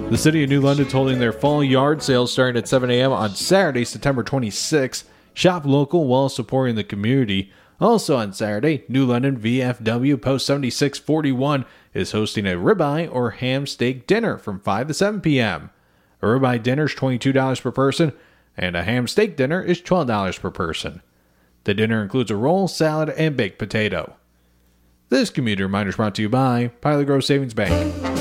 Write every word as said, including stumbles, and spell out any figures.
The City of New London is holding their fall yard sale starting at seven a.m. on Saturday, September twenty-sixth. Shop local while supporting the community. Also on Saturday, New London V F W Post seventy-six forty-one is hosting a ribeye or ham steak dinner from five to seven p.m. A ribeye dinner is twenty-two dollars per person, and a ham steak dinner is twelve dollars per person. The dinner includes a roll, salad, and baked potato. This community reminder is brought to you by Pilot Grove Savings Bank.